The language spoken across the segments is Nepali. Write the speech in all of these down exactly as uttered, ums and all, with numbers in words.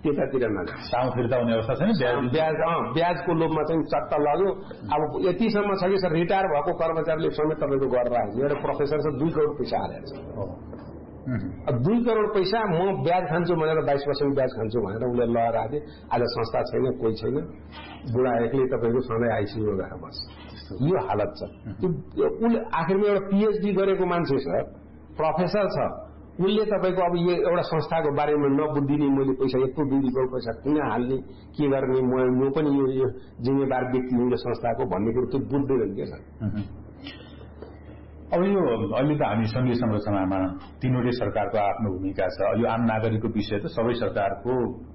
त्यतातिर नजान्छ। साउ फिर्ता हुने अवस्था छैन, ब्याज ब्याजको लोभमा चाहिँ चट्ट लाग्यो। अब यतिसम्म छ कि सर रिटायर भएको कर्मचारीले समेत तपाईँको गरेर आएको छ। एउटा प्रोफेसर छ दुई करोड पैसा हालेको छ। दुई करोड पैसा म ब्याज खान्छु भनेर बाइस पर्सेन्ट ब्याज खान्छु भनेर उसले लगाएर आथे। आज संस्था छैन, कोही छैन, बुढा एक्लै तपाईँको सधैँ आइसियू गएर बस्छ। यो हालत छ। उसले आखिरमा एउटा पिएचडी गरेको मान्छे छ, प्रोफेसर छ, उसले तपाईँको अब यो एउटा संस्थाको बारेमा नबुझिदिने मैले पैसा यत्रो दुई करोड पैसा किन हाल्ने, के गर्ने, म पनि यो जिम्मेवार व्यक्ति हुँ यो संस्थाको भन्ने कुरो त्यो बुझ्दैन के छ। अब यो अहिले त हामी संघीय संरचनामा तीनवटै सरकारको आफ्नो भूमिका छ। यो आम नागरिकको विषय त सबै सरकारको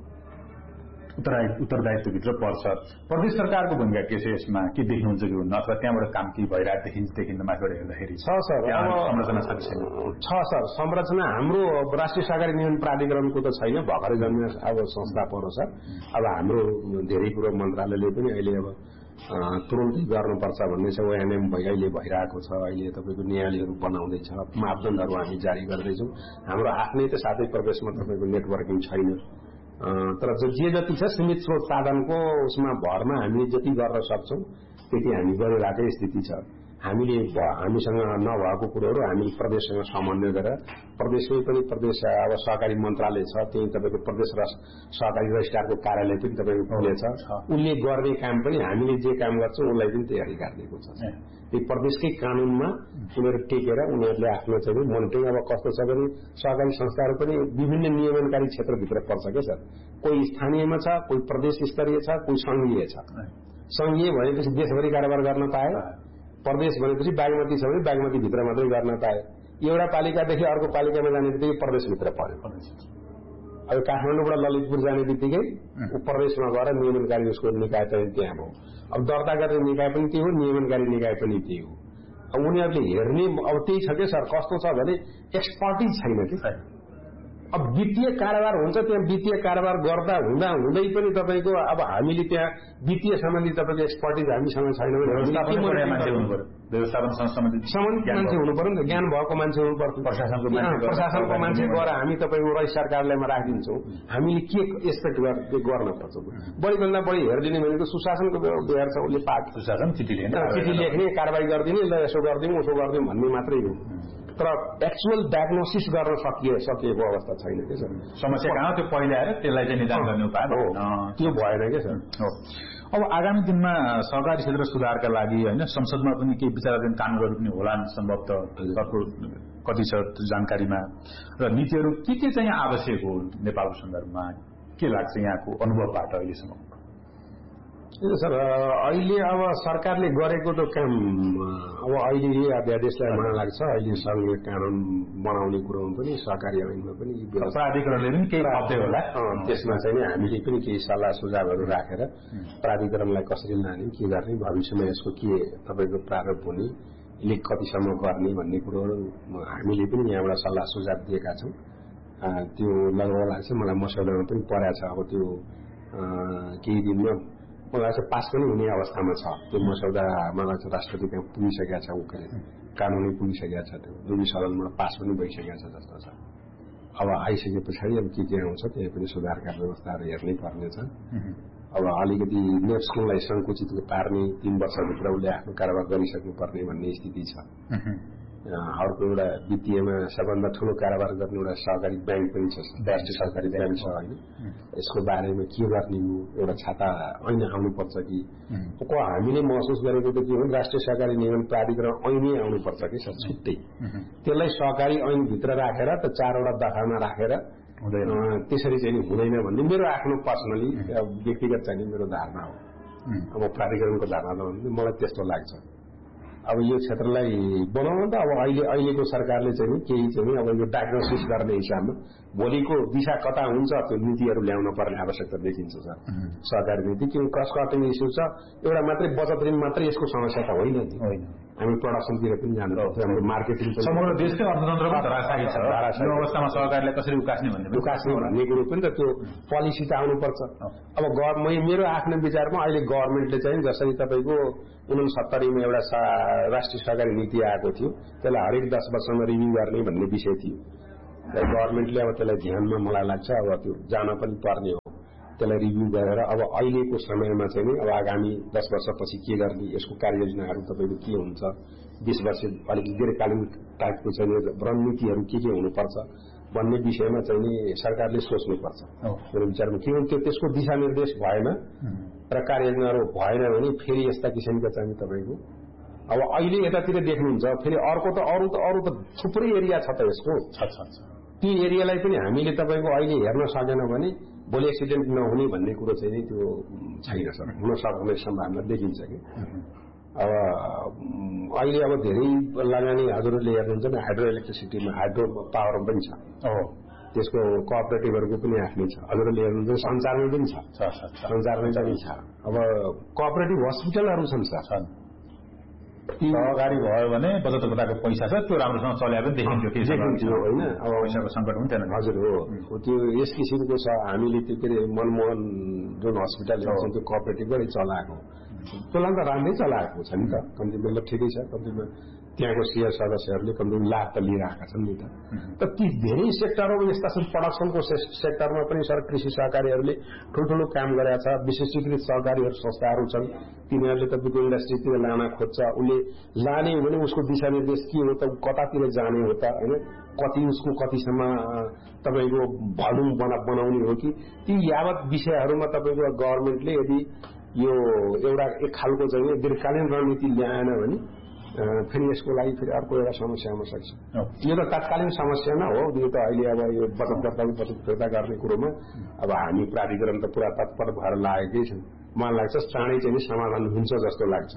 उत्तरदायित्वभित्र पर्छ। प्रदेश सरकारको भूमिका के छ यसमा, के देख्नुहुन्छ कि हुन्न, अथवा त्यहाँबाट काम के भइरहेको देखिन्छ देखिन्छ माथिबाट हेर्दाखेरि? छ सर, संरचना छ छ सर संरचना। हाम्रो राष्ट्रिय सहकारी नियमन प्राधिकरणको त छैन, भर्खरै जन्मिने अब संस्था परो सर। अब हाम्रो धेरै कुरो मन्त्रालयले पनि अहिले अब तुरन्तै गर्नुपर्छ भन्ने छ। ओएनएम अहिले भइरहेको छ, अहिले तपाईँको न्यायालयहरू बनाउँदैछ, मापदण्डहरू हामी जारी गर्दैछौँ। हाम्रो आफ्नै त सातै प्रदेशमा तपाईँको नेटवर्किङ छैन, तर जे जति छ सीमित स्रोत साधनको उसमा भरमा हामीले जति गर्न सक्छौँ त्यति हामी गरिरहेकै स्थिति छ। हामीले हामीसँग नभएको कुरोहरू हामी प्रदेशसँग समन्वय गरेर, प्रदेशमै पनि प्रदेश अब सहकारी मन्त्रालय छ, त्यही तपाईँको प्रदेश सहकारी रजिस्ट्रारको कार्यालय पनि तपाईँको खुलेछ। उसले गर्ने काम पनि हामीले जे काम गर्छौँ उसलाई पनि त्यही अधिकार दिएको छ। यो प्रदेशकै कानूनमा उनीहरू टेकेर उनीहरूले आफ्नो चाहिँ मोनिटरिङ। अब कस्तो छ भने सहकारी संस्थाहरू पनि विभिन्न नियमनकारी क्षेत्रभित्र पर्छ क्या सर। कोही स्थानीयमा छ, कोही प्रदेश स्तरीय छ, कोही संघीय छ। संघीय भनेपछि देशभरि कारोबार गर्न पाए, प्रदेश भनेपछि बागमती छ भने बागमती भित्र मात्रै गर्न पाए। एउटा पालिकादेखि अर्को पालिकामा जाने बित्तिकै प्रदेशभित्र पर्यो। अब काठमाडौँबाट ललितपुर जाने बित्तिकै प्रदेशमा गएर नियमनकारी उसको निकाय पनि त्यहाँ भयो। अब दर्ता गर्ने निकाय पनि त्यही हो, नियमनकारी निकाय पनि त्यही हो। अब उनीहरूले हेर्ने अब त्यही छ कि सर, कस्तो छ भने एक्सपर्टिज छैन कि। अब वित्तीय कारोबार हुन्छ, त्यहाँ वित्तीय कारोबार गर्दा हुँदा हुँदै पनि तपाईँको अब हामीले त्यहाँ वित्तीय सम्बन्धी तपाईँको एक्सपर्टिज हामीसँग छैन भने व्यवस्थापन सम्बन्धित मान्छे हुनु पर्यो नि त, ज्ञान भएको मान्छे हुनु पर्छ। प्रशासनको मान्छे गएर हामी तपाईँको रजिस्ट्रार कार्यालयमा राखिदिन्छौँ। हामीले के एक्सपेक्ट गर्न पर्छ, बढीभन्दा बढी हेरिदिने भनेको सुशासनको व्यवहार छ। उसले पाक सुशासन चिठी चिठी लेख्ने, कारवाही गरिदिने, ल यसो गरिदिउँ उसो गरिदिउँ भन्ने मात्रै हो, तर एक्चुअल डायग्नोसिस गर्न सकिए सकिएको अवस्था छैन के सर। समस्या कहाँ त्यो पहिले आएर त्यसलाई चाहिँ निदान गर्ने उपाय हो, त्यो भएन के सर। अब आगामी दिनमा सहकारी क्षेत्र सुधारका लागि होइन संसदमा पनि केही विचाराधीन कानूनहरू पनि होला सम्भवतः, कति छ जानकारीमा, र नीतिहरू के के चाहिँ आवश्यक हो नेपालको सन्दर्भमा, के लाग्छ यहाँको अनुभवबाट अहिलेसम्म? सर अहिले अब सरकारले गरेको त काम अब अहिले अध्यादेशलाई मन लाग्छ। अहिले संघीय कानून बनाउने कुरोमा पनि सहकारी ऐनमा पनि प्राधिकरणले पनि केही थप्दै होला। त्यसमा चाहिँ हामीले पनि केही सल्लाह सुझावहरू राखेर प्राधिकरणलाई कसरी लाने, के गर्ने, भविष्यमा यसको के तपाईँको प्रारूप हुने, यसले कतिसम्म गर्ने भन्ने कुरोहरू हामीले पनि यहाँबाट सल्लाह सुझाव दिएका छौँ। त्यो लगभग लाग्छ मलाई मसौदामा पनि परेको छ। अब त्यो केही दिनमा मलाई लाग्छ पास पनि हुने अवस्थामा छ त्यो मसौदा। मलाई लाग्छ राष्ट्रपति त्यहाँ पुगिसकेका छ, उकेले कानुनै पुगिसकेका छ, त्यो दुवै सदनमा पास पनि भइसकेका छ जस्तो छ। अब आइसके पछाडि अब के के आउँछ त्यही पनि सुधारका व्यवस्थाहरू हेर्नै पर्नेछ। अब अलिकति नेप्सकोलाई संकुचित पार्ने, तीन वर्षभित्र उसले आफ्नो कारोबार गरिसक्नुपर्ने भन्ने स्थिति छ। अर्को एउटा वित्तीयमा सबभन्दा ठूलो कारोबार गर्ने एउटा सहकारी ब्याङ्क पनि छ, राष्ट्रिय सहकारी ब्याङ्क छ होइन। यसको बारेमा के गर्ने हो, एउटा छाता ऐन आउनुपर्छ कि को हामीले महसुस गरेको त के हो, राष्ट्रिय सहकारी नियमन प्राधिकरण ऐनै आउनुपर्छ कि सर छुट्टै। त्यसलाई सहकारी ऐनभित्र राखेर त चारवटा दफामा राखेर त्यसरी चाहिँ हुँदैन भन्ने मेरो आफ्नो पर्सनली व्यक्तिगत चाहिँ मेरो धारणा हो। अब प्राधिकरणको धारणा त मलाई त्यस्तो लाग्छ। अब यो क्षेत्रलाई बनाउन त अब अहिले अहिलेको सरकारले चाहिँ केही चाहिँ अब यो डायग्नोसिस गर्ने हिसाबमा भोलिको दिशा कता हुन्छ त्यो नीतिहरू ल्याउन पर्ने आवश्यकता देखिन्छ सर। सहकारी नीति किन क्रस कटिङ इस्यु छ, एउटा मात्रै बचत ऋण मात्रै यसको समस्या त होइन नि। हामी प्रोडक्सनतिर पनि जानु पर्छ, हाम्रो मार्केटिङ समग्र देशकै अर्थतन्त्रमा धराशायी छ। यो अवस्थामा सहकारीलाई कसरी उकास्ने भन्ने उकास्ने भन्ने कुरो पनि त त्यो पोलिसी त आउनुपर्छ। अब मेरो आफ्नो विचारमा अहिले गभर्मेन्टले चाहिँ जसरी तपाईँको उनसत्तरीमा एउटा राष्ट्रिय सहकारी नीति आएको थियो, त्यसलाई हरेक दस वर्षमा रिभ्यू गर्ने भन्ने विषय थियो। गभर्मेन्टले अब त्यसलाई ध्यानमा मलाई लाग्छ अब त्यो जान पनि पर्ने हो। त्यसलाई रिभ्यू गरेर अब अहिलेको समयमा चाहिँ नि अब आगामी दस वर्षपछि के गर्ने, यसको कार्ययोजनाहरू तपाईँको के हुन्छ, बीस वर्ष अलिक दीर्घकालीन टाइपको चाहिँ रणनीतिहरू के के हुनुपर्छ भन्ने विषयमा चाहिँ नि सरकारले सोच्नुपर्छ। मेरो विचारमा के हुन्छ त्यसको दिशानिर्देश भएन र कार्ययोजनाहरू भएन भने फेरि यस्ता किसिमका चाहिँ तपाईँको अब अहिले यतातिर देख्नुहुन्छ फेरि अर्को त अरू त अरू त थुप्रै एरिया छ त यसको ती एरियालाई पनि हामीले तपाईँको अहिले हेर्न सकेन भने भोलि एक्सिडेन्ट नहुने भन्ने कुरो चाहिँ नि त्यो छैन सर, हुन सक्ने सम्भावना देखिन्छ कि। अब अहिले अब धेरै लगानी हजुरहरूले हेर्नुहुन्छ नि हाइड्रो इलेक्ट्रिसिटीमा हाइड्रो पावरमा पनि छ, त्यसको कोअपरेटिभहरूको पनि आफ्नै छ। हजुरहरूले हेर्नुहुन्छ सञ्चारमा पनि छ, सञ्चारमा पनि छ। अब कोअपरेटिभ हस्पिटलहरू छन् सर, सहकारी भयो भने बचत खाताको पैसा छ त्यो राम्रोसँग चल्या पनि देखिन्थ्यो के देखिन्थ्यो होइन। अब पैसाको सङ्कट पनि थिएन। हजुर हो, त्यो यस किसिमको छ। हामीले त्यो के अरे मनमोहन जुन हस्पिटलहरू छ त्यो कोअपरेटिभबाटै चलाएको, त्यसलाई त राम्रै चलाएको छ नि त, कम्ती मतलब ठिकै छ। कम्तीमा त्यहाँको सेयर सदस्यहरूले कम्ती लाभ त लिइरहेका छन् नि त। त ती धेरै सेक्टरहरू यस्ता छन्, प्रडक्सनको सेक्टरमा पनि सर कृषि सहकारीहरूले ठुल्ठुलो काम गरेका छ। विशेषीकृत सहकारीहरू संस्थाहरू छन्, तिनीहरूले तपाईँको इन्डस्ट्रीतिर लान खोज्छ। उसले लाने हो भने उसको दिशानिर्देश के हो त, कतातिर जाने हो त होइन, कति उसको कतिसम्म तपाईँको भल्युम बना बनाउने हो कि, ती यावत विषयहरूमा तपाईँको गभर्मेन्टले यदि यो एउटा एक खालको चाहिँ दीर्घकालीन रणनीति ल्याएन भने फेरि यसको लागि फेरि अर्को एउटा समस्या हुन सक्छ। यो त तात्कालीन समस्या न हो, यो त अहिले अब यो बचतकर्ताको बचत फिर्ता गर्ने कुरोमा अब हामी प्राधिकरण त पुरा तत्पर भएर लागेकै छन्। मलाई लाग्छ चाँडै चाहिँ समाधान हुन्छ जस्तो लाग्छ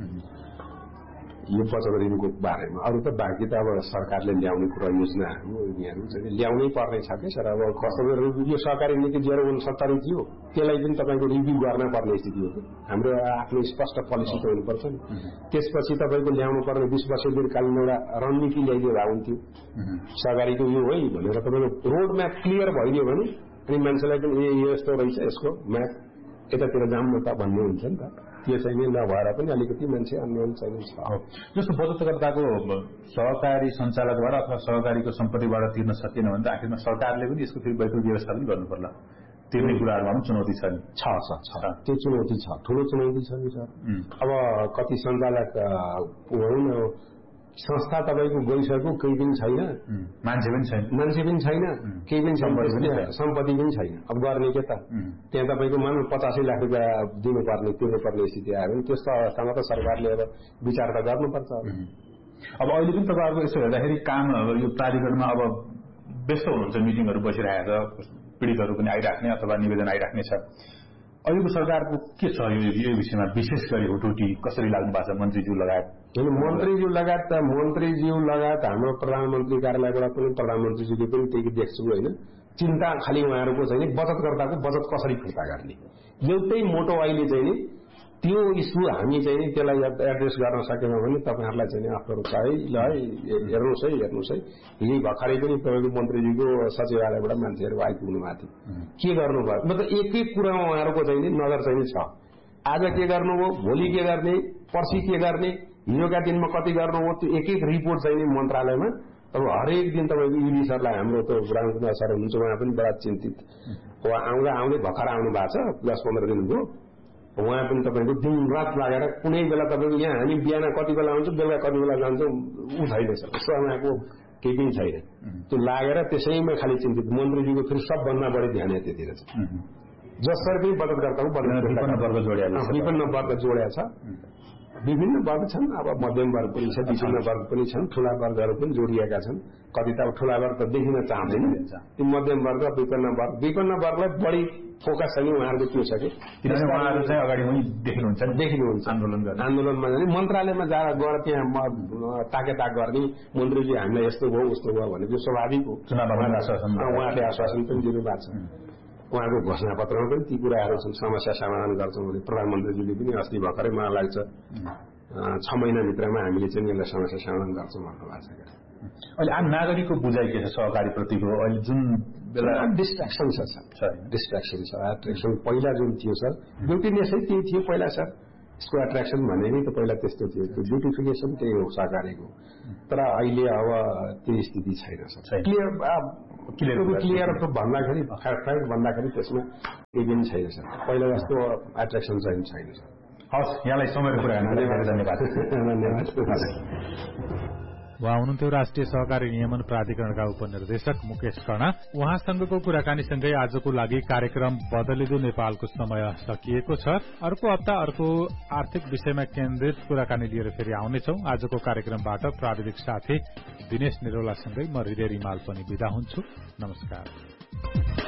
यो बचत ऋणको बारेमा। अरू त बाँकी त अब सरकारले ल्याउने कुरा योजनाहरू यिनीहरू चाहिँ ल्याउनै पर्ने छ कि सर। अब कस्तो यो सहकारी नीति दुई हजार उनसत्तरी थियो, त्यसलाई पनि तपाईँको रिभ्यू गर्न पर्ने स्थिति हो। हाम्रो आफ्नो स्पष्ट पोलिसी त हुनुपर्छ नि। त्यसपछि तपाईँको ल्याउनु पर्ने बिस वर्ष दीर्घकालीन एउटा रणनीति ल्याइदियो भए हुन्थ्यो सहकारीको यो है भनेर। तपाईँको रोड म्याप क्लियर भइदियो भने अनि मान्छेलाई पनि ए यस्तो रहेछ यसको म्याप यतातिर जाउँ न त भन्ने हुन्छ नि त। त्यो चाहिँ नभएर पनि अलिकति मान्छे अन्य चाहिँ छ। जस्तो बचतकर्ताको सहकारी सञ्चालकबाट अथवा सहकारीको सम्पत्तिबाट तिर्न सकिएन भने त आखिरमा सरकारले पनि यसको फेरि वैकल्पिक व्यवस्था पनि गर्नु पर्ला। तिर्ने कुराहरूमा पनि चुनौती छ नि। छ सर, छ त्यो चुनौती छ, ठुलो चुनौती छ नि सर। अब कति सञ्चालक होइन संस्था तपाईँको गइसक्यो, केही पनि छैन, मान्छे पनि छैन, मान्छे पनि छैन, केही पनि सम्पत्ति पनि छैन। अब गर्ने के त, त्यहाँ तपाईँको मान पचासै लाख रुपियाँ दिनुपर्ने तिर्नुपर्ने स्थिति आयो भने त्यस्तो अवस्थामा त सरकारले अब विचार त गर्नुपर्छ। अब अहिले पनि तपाईँहरूको यसो हेर्दाखेरि काम यो प्राधिकरणमा अब व्यस्त हुनुहुन्छ, मिटिङहरू बसिरहेको छ, पीडितहरू पनि आइराख्ने अथवा निवेदन आइराख्ने छ। अहिलेको सरकारको के छ यो विषयमा, विशेष गरी हुटुटी कसरी लाग्नु भएको छ मन्त्रीज्यू लगायत? मन्त्रीज्यू लगायत त मन्त्रीज्यू लगायत हाम्रो प्रधानमन्त्री कार्यालयबाट पनि प्रधानमन्त्रीज्यूले पनि त्यही देख्छु होइन। चिन्ता खालि उहाँहरूको चाहिँ बचतकर्ताको बचत कसरी फिर्ता गर्ने एउटै मोटो अहिले चाहिँ नि त्यो इस्यु हामी चाहिँ नि त्यसलाई एड्रेस गर्न सकेनौँ भने तपाईँहरूलाई चाहिँ अप्ठ्यारो छ है। ल है हेर्नुहोस् है हेर्नुहोस् है यही भर्खरै पनि तपाईँको मन्त्रीजीको सचिवालयबाट मान्छेहरू आइपुग्नु भएको थियो। के गर्नुभयो मतलब एक एक कुरामा उहाँहरूको चाहिँ नि नजर चाहिँ छ। आज के गर्नु हो, भोलि के गर्ने, पर्सि के गर्ने, हिजोका दिनमा कति गर्नु हो, त्यो एक एक रिपोर्ट चाहिँ नि मन्त्रालयमा अब हरेक दिन तपाईँको इडी सरलाई हाम्रो त रामकुमार सर हुनुहुन्छ, उहाँ पनि बडा चिन्तित। उहाँ आउँदा आउँदै भर्खर आउनु भएको छ दस पन्ध्र दिन भयो। उहाँ पनि तपाईँको दिन रात लागेर कुनै बेला तपाईँको यहाँ हामी बिहान कति बेला आउँछौँ बेलुका कति बेला जान्छौँ ऊ छैन सर, उसो उहाँको केही पनि छैन। त्यो लागेर त्यसैमा खालि चिन्तित। मन्त्रीजीको फेरि सबभन्दा बढी ध्यान यतितिर छ, जसरी पनि बचतकर्ताको विपन्न वर्ग जोड्या छ। विभिन्न वर्ग छन्, अब मध्यम वर्ग पनि छ, विभिन्न वर्ग पनि छन्, ठूला वर्गहरू पनि जोडिएका छन्। कति त अब ठूला वर्ग त देखिन चाहँदैन, ती मध्यम वर्ग विपन्न वर्ग विपन्न वर्गलाई बढी फोकस छ कि उहाँहरूको के छ कि उहाँहरू चाहिँ अगाडि पनि देखिनुहुन्छ देखिनुहुन्छ आन्दोलन गर्ने आन्दोलनमा जाने मन्त्रालयमा जा गएर त्यहाँ ताकेताक गर्ने मन्त्रीजी हामीलाई यस्तो भयो उस्तो भयो भनेको स्वाभाविक हो। उहाँले आश्वासन पनि दिनुभएको छ, उहाँको घोषणा पत्रमा पनि ती कुराहरू छन्। समस्या समाधान गर्छौँ भने प्रधानमन्त्रीजीले पनि अस्ति भर्खरै मलाई लाग्छ छ महिनाभित्रमा हामीले चाहिँ यसलाई समस्या समाधान गर्छौँ भन्नुभएको छ। अहिले आम नागरिकको बुझाइ के छ सहकारी प्रतिको? अहिले जुन बेला डिस्ट्राक्सन छ सर, डिस्ट्राक्सन छ। एट्र्याक्सन पहिला जुन थियो सर ब्युटिनेसै त्यही थियो पहिला सर। यसको एट्र्याक्सन भनेकै त पहिला त्यस्तो थियो, त्यो ब्युटिफिकेसन त्यही हो सहकारीको। तर अहिले अब त्यो स्थिति छैन सर। क्लियर क्लियर क्लियर भन्दाखेरि फ्याक्ट भन्दाखेरि त्यसमा केही पनि छैन सर। पहिला जस्तो एट्र्याक्सन चाहिँ छैन सर। हस्, यहाँलाई समयको कुरा गर्नु धन्यवाद। धन्यवाद। उहाँ हुनुहुन्थ्यो राष्ट्रिय सहकारी नियमन प्राधिकरणका उपनिर्देशक मुकेश कर्ण। उहाँसँगको कुराकानीसँगै आजको लागि कार्यक्रम बदलिदो नेपालको समय सकिएको छ। अर्को हप्ता अर्को आर्थिक विषयमा केन्द्रित कुराकानी लिएर फेरि आउनेछौं। आजको कार्यक्रमबाट प्राविधिक साथी दिनेश निरौलासँगै म हृदय रिमाल पनि बिदा हुन्छु। नमस्कार।